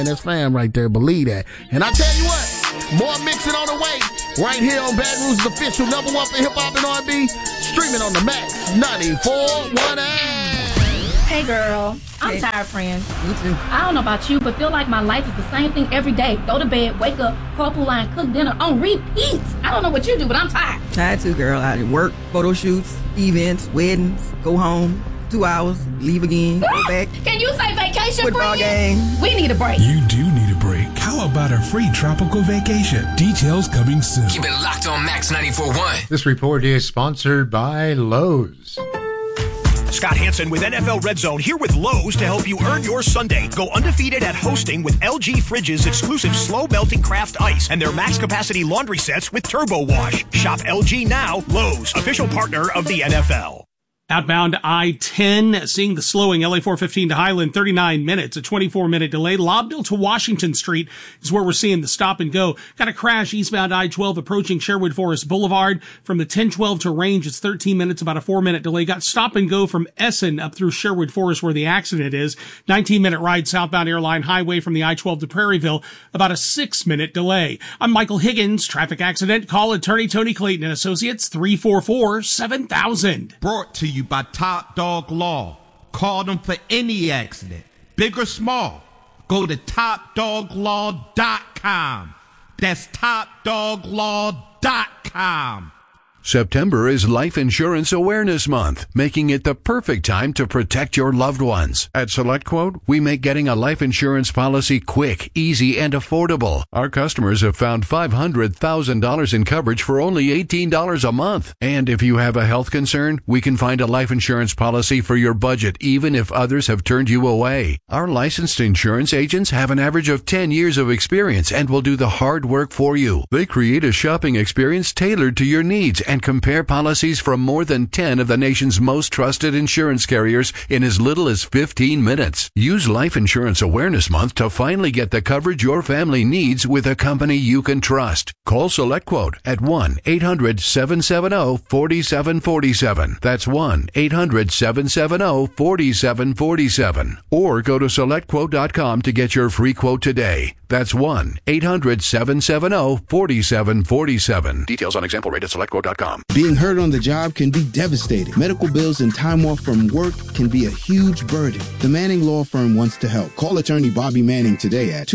And that's fam right there. Believe that. And I tell you what, more mixing on the way. Right here on Baton Rouge's official #1 for hip-hop and R&B. Streaming on the Max 94.1. Hey, girl. I'm tired, friend. Me too. I don't know about you, but feel like my life is the same thing every day. Go to bed, wake up, carpool line, cook dinner on repeat. I don't know what you do, but I'm tired. Tired too, girl. I work, photo shoots, events, weddings, go home, 2 hours, leave again, go back. Can you say vacation, football friend? game. We need a break. You do need a break. How about a free tropical vacation? Details coming soon. Keep it locked on Max 94.1. This report is sponsored by Lowe's. Scott Hansen with NFL Red Zone here with Lowe's to help you earn your Sunday. Go undefeated at hosting with LG Fridge's exclusive slow melting craft ice and their max capacity laundry sets with turbo wash. Shop LG now. Lowe's, official partner of the NFL. Outbound I-10, seeing the slowing LA 415 to Highland, 39 minutes, a 24-minute delay. Lobdell to Washington Street is where we're seeing the stop and go. Got a crash eastbound I-12 approaching Sherwood Forest Boulevard. From the 1012 to Range, it's 13 minutes, about a 4-minute delay. Got stop and go from Essen up through Sherwood Forest where the accident is. 19-minute ride southbound Airline Highway from the I-12 to Prairieville, about a 6-minute delay. I'm Michael Higgins. Traffic accident. Call attorney Tony Clayton and Associates, 344-7000. Brought to you by Top Dog Law. Call them for any accident, big or small. Go to TopDogLaw.com. That's TopDogLaw.com. September is Life Insurance Awareness Month, making it the perfect time to protect your loved ones. At SelectQuote, we make getting a life insurance policy quick, easy, and affordable. Our customers have found $500,000 in coverage for only $18 a month. And if you have a health concern, we can find a life insurance policy for your budget, even if others have turned you away. Our licensed insurance agents have an average of 10 years of experience and will do the hard work for you. They create a shopping experience tailored to your needs and compare policies from more than 10 of the nation's most trusted insurance carriers in as little as 15 minutes. Use Life Insurance Awareness Month to finally get the coverage your family needs with a company you can trust. Call SelectQuote at 1-800-770-4747. That's 1-800-770-4747. Or go to SelectQuote.com to get your free quote today. That's 1-800-770-4747. Details on example rate at SelectQuote.com. Being hurt on the job can be devastating. Medical bills and time off from work can be a huge burden. The Manning Law Firm wants to help. Call attorney Bobby Manning today at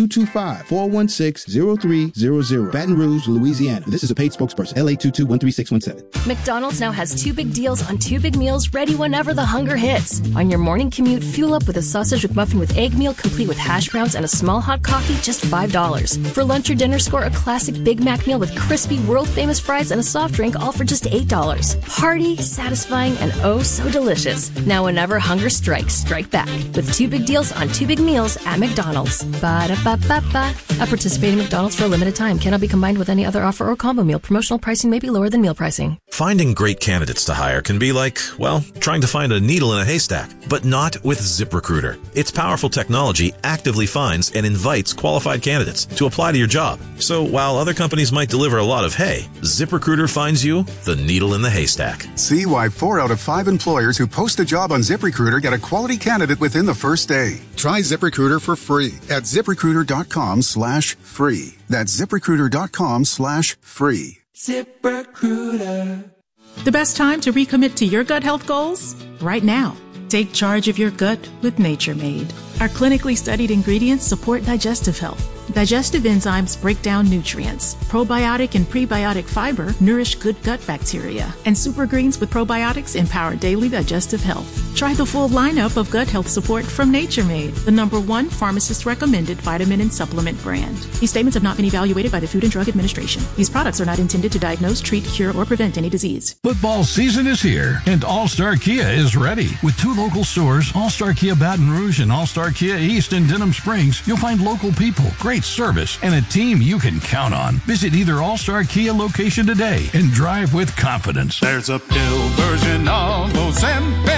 225-416-0300. Baton Rouge, Louisiana. This is a paid spokesperson. LA 22-13617. McDonald's now has 2 big deals on 2 big meals ready whenever the hunger hits. On your morning commute, fuel up with a sausage McMuffin with egg meal complete with hash browns and a small hot coffee, just $5. For lunch or dinner, score a classic Big Mac meal with crispy, world-famous fries and a soft drink, all for just $8. Hearty, satisfying, and oh so delicious. Now whenever hunger strikes, strike back with 2 big deals on 2 big meals at McDonald's. Ba-da-ba-ba-ba. A participating McDonald's for a limited time. Cannot be combined with any other offer or combo meal. Promotional pricing may be lower than meal pricing. Finding great candidates to hire can be like, well, trying to find a needle in a haystack. But not with ZipRecruiter. Its powerful technology actively finds and invites qualified candidates to apply to your job. So while other companies might deliver a lot of hay, ZipRecruiter finds you the needle in the haystack. See why 4 out of 5 employers who post a job on ZipRecruiter get a quality candidate within the first day. Try ZipRecruiter for free at ZipRecruiter.com/free. That's ZipRecruiter.com/free. ZipRecruiter. The best time to recommit to your gut health goals? Right now. Take charge of your gut with Nature Made. Our clinically studied ingredients support digestive health. Digestive enzymes break down nutrients. Probiotic and prebiotic fiber nourish good gut bacteria. And super greens with probiotics empower daily digestive health. Try the full lineup of gut health support from Nature Made, the #1 pharmacist-recommended vitamin and supplement brand. These statements have not been evaluated by the Food and Drug Administration. These products are not intended to diagnose, treat, cure, or prevent any disease. Football season is here, and All-Star Kia is ready. With 2 local stores, All-Star Kia Baton Rouge and All-Star Kia East in Denham Springs, you'll find local people, great service, and a team you can count on. Visit either All-Star Kia location today and drive with confidence. There's a pill version of Ozempic.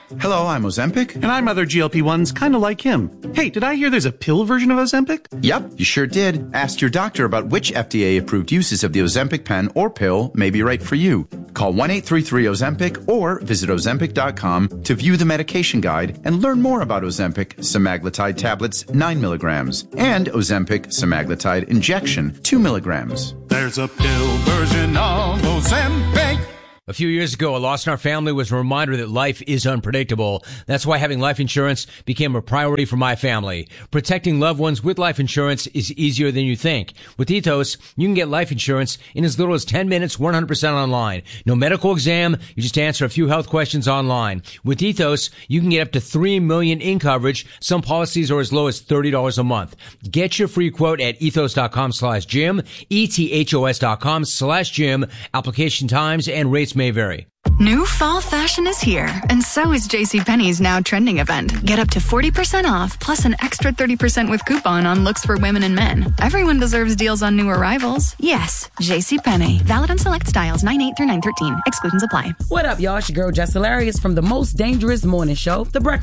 Hello, I'm Ozempic. And I'm other GLP-1s kind of like him. Hey, did I hear there's a pill version of Ozempic? Yep, you sure did. Ask your doctor about which FDA-approved uses of the Ozempic pen or pill may be right for you. Call 1-833-OZEMPIC or visit Ozempic.com to view the medication guide and learn more about Ozempic semaglutide tablets 9 milligrams and Ozempic semaglutide injection 2 milligrams. There's a pill version of Ozempic. A few years ago, a loss in our family was a reminder that life is unpredictable. That's why having life insurance became a priority for my family. Protecting loved ones with life insurance is easier than you think. With Ethos, you can get life insurance in as little as 10 minutes, 100% online. No medical exam, you just answer a few health questions online. With Ethos, you can get up to $3 million in coverage. Some policies are as low as $30 a month. Get your free quote at ethos.com/Jim, ethos.com/Jim. Application times and rates may vary. New fall fashion is here, and so is JCPenney's Now Trending event. Get up to 40% off, plus an extra 30% with coupon on looks for women and men. Everyone deserves deals on new arrivals. Yes, JCPenney. Valid on select styles 9/8 through 9/13. Exclusions apply. What up, y'all? It's your girl, Jess Hilarious from the most dangerous morning show, The Breakfast